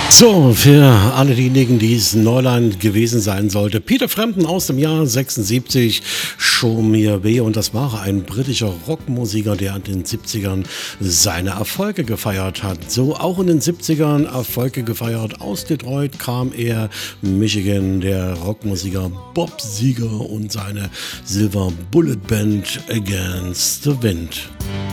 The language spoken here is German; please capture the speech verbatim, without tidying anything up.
So, für alle diejenigen, die es Neuland gewesen sein sollte. Peter Frampton aus dem Jahr sechsundsiebzig, Show Me a Way. Und das war ein britischer Rockmusiker, der in den siebzigern seine Erfolge gefeiert hat. So auch in den siebzigern Erfolge gefeiert. Aus Detroit kam er, Michigan, der Rockmusiker Bob Seger und seine Silver Bullet Band Against the Wind.